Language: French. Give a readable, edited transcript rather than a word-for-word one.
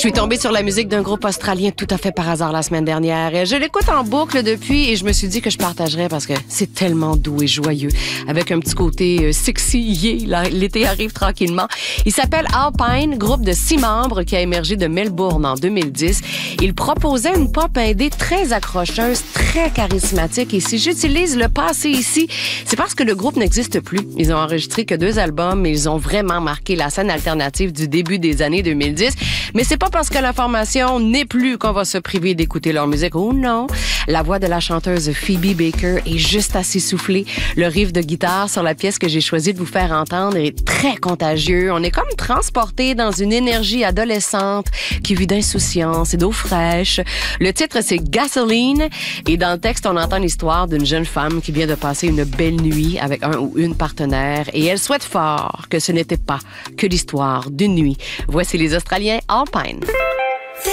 suis tombée sur la musique d'un groupe australien tout à fait par hasard la semaine dernière. Je l'écoute en boucle depuis et je me suis dit que je partagerais parce que c'est tellement doux et joyeux, avec un petit côté sexy, yeah, l'été arrive tranquillement. Il s'appelle Alpine, groupe de 6 membres qui a émergé de Melbourne en 2010. Il proposait une pop indé très accrocheuse, très charismatique. Et si j'utilise le passé ici, c'est parce que le groupe n'existe plus. Ils ont enregistré que 2 albums, mais ils ont vraiment marqué la scène alternative du début des années 2010. Mais c'est pas parce que la formation n'est plus qu'on va se priver d'écouter leur musique. Oh non! La voix de la chanteuse Phoebe Baker est juste assez soufflée. Le riff de guitare sur la pièce que j'ai choisi de vous faire entendre est très contagieux. On est comme transporté dans une énergie adolescente qui vit d'insouciance et d'eau fraîche. Le titre, c'est Gasoline. Et dans le texte, on entend l'histoire d'une jeune femme qui vient de passer une belle nuit avec un ou une partenaire. Et elle souhaite fort que ce n'était pas que l'histoire d'une nuit. Voici les Australiens Alpine.